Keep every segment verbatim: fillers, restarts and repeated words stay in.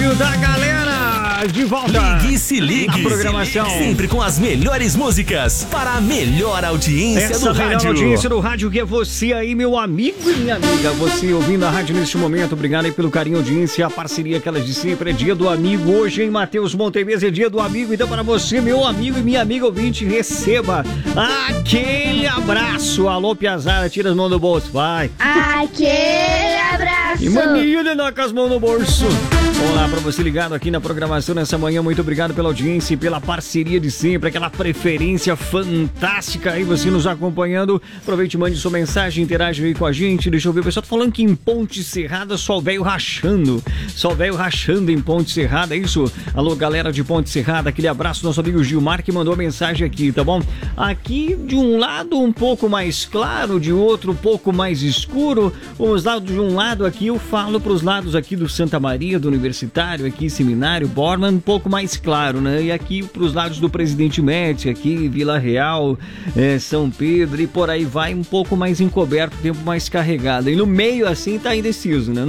rádio da galera. De volta. Ligue e se ligue. Na programação. Sempre com as melhores músicas para a melhor audiência Essa do rádio. Essa melhor audiência do rádio que é você aí, meu amigo e minha amiga. Você ouvindo a rádio neste momento. Obrigado aí pelo carinho, audiência, a parceria aquelas de sempre. É dia do amigo hoje, hein, Matheus Montemez? É dia do amigo. Então para você, meu amigo e minha amiga ouvinte, receba aquele abraço. Alô, Piazara, tira as mãos do bolso, vai. Aquele abraço. E mania de andar com as mãos no bolso. Vamos lá, para você ligado aqui na programação nessa manhã, muito obrigado pela audiência e pela parceria de sempre, aquela preferência fantástica aí, você nos acompanhando. Aproveite, mande sua mensagem, interage aí com a gente. Deixa eu ver, o pessoal tá falando que em Ponte Serrada só veio rachando, só veio rachando em Ponte Serrada, é isso? Alô, galera de Ponte Serrada, aquele abraço, nosso amigo Gilmar que mandou mensagem aqui, tá bom? Aqui de um lado um pouco mais claro, de outro um pouco mais escuro. Vamos lá, de um lado aqui eu falo para os lados aqui do Santa Maria, do Universitário, aqui Seminário, Borman, um pouco mais claro, né? E aqui para os lados do Presidente Médici, aqui Vila Real, é, São Pedro e por aí vai, um pouco mais encoberto, tempo mais carregado. E no meio assim tá indeciso, né?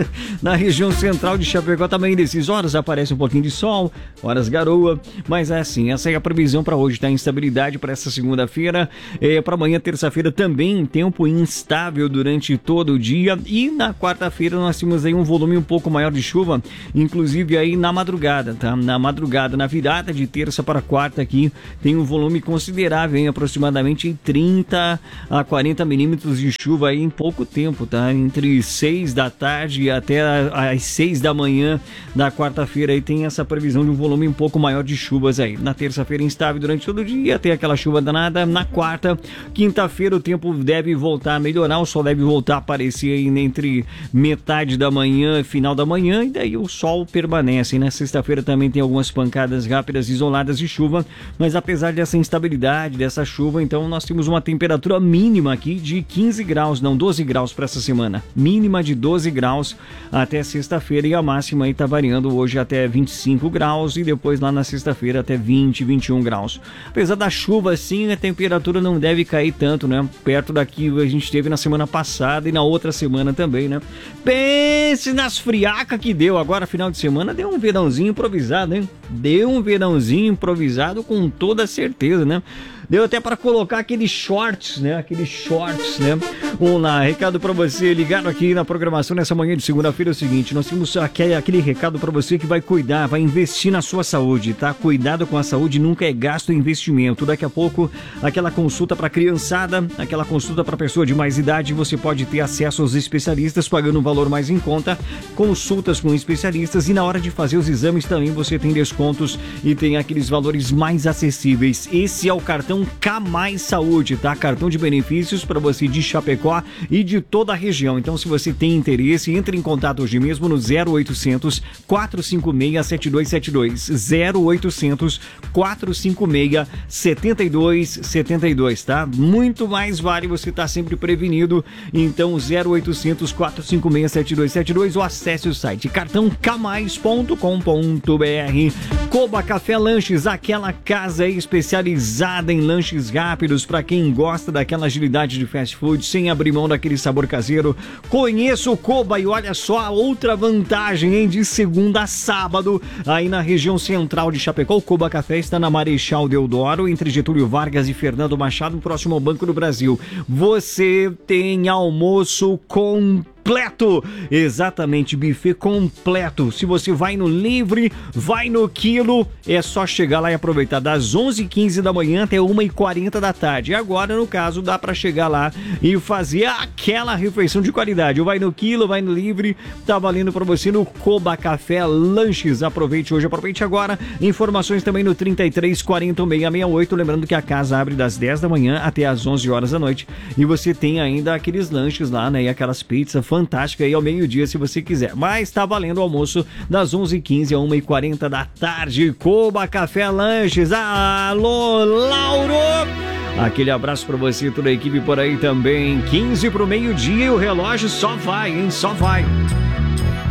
Na região central de Chapecó também indeciso. Horas aparece um pouquinho de sol, horas garoa, mas é assim, essa é a previsão para hoje, tá? Instabilidade para essa segunda-feira, é, para amanhã, terça-feira também, tempo instável durante todo o dia e na quarta-feira nós temos aí um volume um pouco maior de chuva, inclusive aí na madrugada, tá? Na madrugada, na virada de terça para quarta aqui, tem um volume considerável, hein? Aproximadamente trinta a quarenta milímetros de chuva aí em pouco tempo, tá? Entre seis da tarde até às seis da manhã da quarta-feira aí tem essa previsão de um volume um pouco maior de chuvas aí. Na terça-feira instável durante todo o dia, tem aquela chuva danada. Na quarta, quinta-feira o tempo deve voltar a melhorar, o sol deve voltar a aparecer aí entre metade da manhã e final da manhã e daí o sol permanece. Na sexta-feira também tem algumas pancadas rápidas isoladas de chuva, mas apesar dessa instabilidade, dessa chuva, então nós temos uma temperatura mínima aqui de quinze graus, não, doze graus para essa semana. Mínima de doze graus até sexta-feira e a máxima aí tá variando hoje até vinte e cinco graus e depois lá na sexta-feira até vinte, vinte e um graus. Apesar da chuva assim, a temperatura não deve cair tanto, né? Perto daqui a gente teve na semana passada e na outra semana também, né? Pense nas friacas que deu agora final de semana, deu um verãozinho improvisado, hein? Deu um verãozinho improvisado com toda certeza, né? Deu até para colocar aqueles shorts, né? Aqueles shorts, né? Vamos lá, recado para você ligado aqui na programação nessa manhã de segunda-feira é o seguinte, nós temos aquele, aquele recado para você que vai cuidar, vai investir na sua saúde, tá? Cuidado com a saúde nunca é gasto, é investimento. Daqui a pouco, aquela consulta para criançada, aquela consulta para pessoa de mais idade, você pode ter acesso aos especialistas pagando um valor mais em conta, consultas com especialistas e na hora de fazer os exames também você tem descontos e tem aqueles valores mais acessíveis. Esse é o cartão K Mais Saúde, tá? Cartão de benefícios para você de Chapecó e de toda a região. Então, se você tem interesse, entre em contato hoje mesmo no zero oitocentos, quatrocentos e cinquenta e seis, setenta e dois setenta e dois. zero oitocentos, quatrocentos e cinquenta e seis, setenta e dois setenta e dois, tá? Muito mais vale você estar sempre prevenido. Então, zero oitocentos, quatrocentos e cinquenta e seis, setenta e dois setenta e dois ou acesse o site cartão k mais ponto com ponto b r. Coba Café Lanches, aquela casa especializada em lanches rápidos para quem gosta daquela agilidade de fast food sem abrir mão daquele sabor caseiro. Conheça o Coba e olha só a outra vantagem, hein? De segunda a sábado, aí na região central de Chapecó, o Coba Café está na Marechal Deodoro, entre Getúlio Vargas e Fernando Machado, próximo ao Banco do Brasil. Você tem almoço com completo, exatamente, buffet completo. Se você vai no livre, vai no quilo, é só chegar lá e aproveitar das onze e quinze da manhã até uma e quarenta da tarde. E agora, no caso, dá para chegar lá e fazer aquela refeição de qualidade. Ou vai no quilo, vai no livre, tá valendo para você no Coba Café Lanches. Aproveite hoje, aproveite agora. Informações também no trinta e três, quarenta, seiscentos e sessenta e oito. Lembrando que a casa abre das dez da manhã até as onze horas da noite. E você tem ainda aqueles lanches lá, né? E aquelas pizzas fantástica aí ao meio-dia se você quiser, mas tá valendo o almoço das onze e quinze a uma e quarenta da tarde. Coba Café Lanches. Alô, Lauro! Aquele abraço pra você e toda a equipe por aí também. quinze pro meio-dia e o relógio só vai, hein? Só vai.